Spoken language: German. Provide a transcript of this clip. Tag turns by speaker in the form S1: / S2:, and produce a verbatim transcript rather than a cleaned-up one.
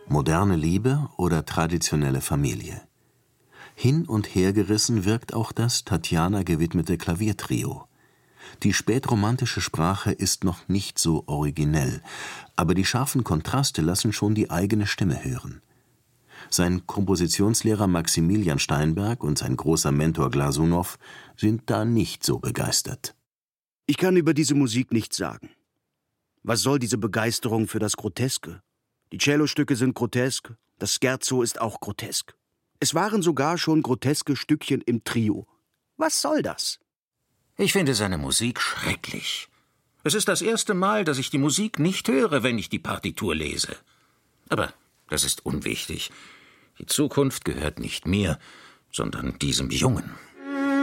S1: Moderne Liebe oder traditionelle Familie? Hin- und hergerissen wirkt auch das Tatjana gewidmete Klaviertrio. Die spätromantische Sprache ist noch nicht so originell, aber die scharfen Kontraste lassen schon die eigene Stimme hören. Sein Kompositionslehrer Maximilian Steinberg und sein großer Mentor Glasunow sind da nicht so begeistert.
S2: Ich kann über diese Musik nichts sagen. Was soll diese Begeisterung für das Groteske? Die Cellostücke sind grotesk, das Scherzo ist auch grotesk. Es waren sogar schon groteske Stückchen im Trio. Was soll das?
S3: Ich finde seine Musik schrecklich. Es ist das erste Mal, dass ich die Musik nicht höre, wenn ich die Partitur lese. Aber das ist unwichtig. Die Zukunft gehört nicht mir, sondern diesem Jungen.